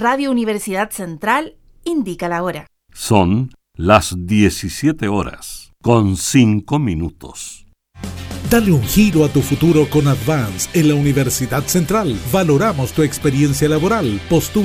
Radio Universidad Central indica la hora. Son las 17:05. Dale un giro a tu futuro con Advance en la Universidad Central. Valoramos tu experiencia laboral. Postula